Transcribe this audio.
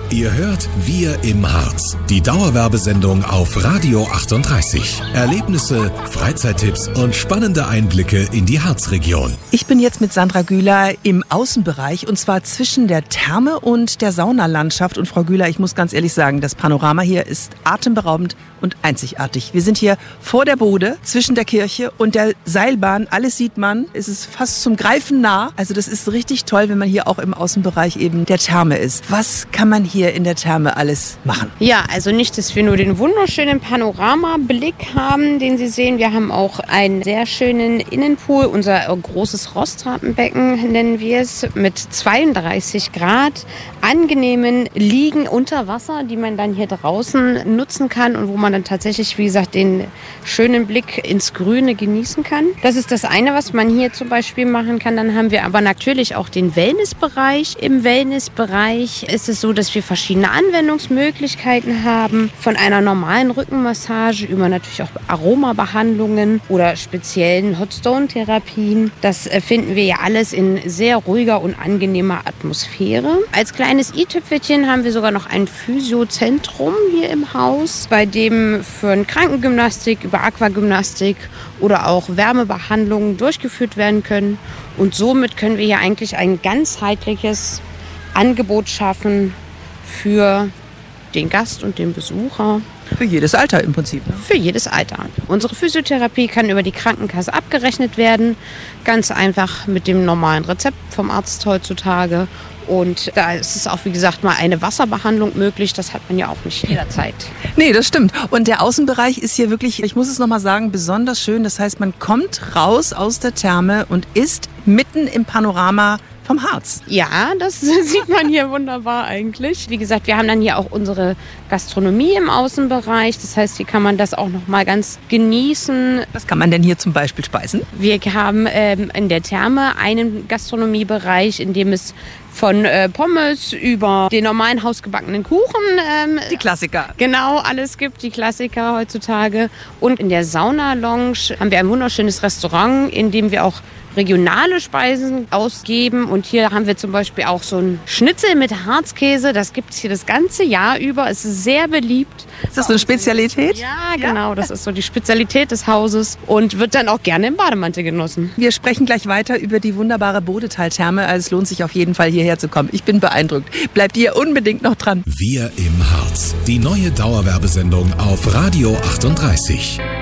Ihr hört Wir im Harz, die Dauerwerbesendung auf Radio 38. Erlebnisse, Freizeittipps und spannende Einblicke in die Harzregion. Ich bin jetzt mit Sandra Güler im Außenbereich und zwar zwischen der Therme und der Saunalandschaft. Und Frau Güler, ich muss ganz ehrlich sagen, das Panorama hier ist atemberaubend und einzigartig. Wir sind hier vor der Bode, zwischen der Kirche und der Seilbahn. Alles sieht man. Es ist fast zum Greifen nah. Also das ist richtig toll, wenn man hier auch im Außenbereich eben der Therme ist. Was kann man hier in der Therme alles machen? Ja, also nicht, dass wir nur den wunderschönen Panoramablick haben, den Sie sehen. Wir haben auch einen sehr schönen Innenpool. Unser großes Rostrapenbecken nennen wir es, mit 32 Grad angenehmen Liegen unter Wasser, die man dann hier draußen nutzen kann und wo man dann tatsächlich, wie gesagt, den schönen Blick ins Grüne genießen kann. Das ist das eine, was man hier zum Beispiel machen kann. Dann haben wir aber natürlich auch den Wellnessbereich. Im Wellnessbereich ist es so, dass wir verschiedene Anwendungsmöglichkeiten haben. Von einer normalen Rückenmassage über natürlich auch Aromabehandlungen oder speziellen Hot-Stone-Therapien. Das finden wir ja alles in sehr ruhiger und angenehmer Atmosphäre. Als kleines i-Tüpfelchen haben wir sogar noch ein Physiozentrum hier im Haus, bei dem für Krankengymnastik, über Aquagymnastik oder auch Wärmebehandlungen durchgeführt werden können. Und somit können wir hier eigentlich ein ganzheitliches Angebot schaffen für den Gast und den Besucher. Für jedes Alter im Prinzip. Ne? Für jedes Alter. Unsere Physiotherapie kann über die Krankenkasse abgerechnet werden. Ganz einfach mit dem normalen Rezept vom Arzt heutzutage. Und da ist es auch, wie gesagt, mal eine Wasserbehandlung möglich. Das hat man ja auch nicht jederzeit. Nee, das stimmt. Und der Außenbereich ist hier wirklich, ich muss es nochmal sagen, besonders schön. Das heißt, man kommt raus aus der Therme und ist mitten im Panorama vom Harz. Ja, das sieht man hier wunderbar eigentlich. Wie gesagt, wir haben dann hier auch unsere Gastronomie im Außenbereich. Das heißt, hier kann man das auch noch mal ganz genießen. Was kann man denn hier zum Beispiel speisen? Wir haben in der Therme einen Gastronomiebereich, in dem es von Pommes über den normalen hausgebackenen Kuchen. Die Klassiker. Genau, alles gibt, die Klassiker heutzutage. Und in der Sauna-Lounge haben wir ein wunderschönes Restaurant, in dem wir auch regionale Speisen ausgeben. Und hier haben wir zum Beispiel auch so ein Schnitzel mit Harzkäse. Das gibt es hier das ganze Jahr über. Es ist sehr beliebt. Ist das so eine Spezialität? Ja, genau. Das ist so die Spezialität des Hauses und wird dann auch gerne im Bademantel genossen. Wir sprechen gleich weiter über die wunderbare Bodetal-Therme. Also es lohnt sich auf jeden Fall, hierher zu kommen. Ich bin beeindruckt. Bleibt ihr unbedingt noch dran. Wir im Harz, die neue Dauerwerbesendung auf Radio 38.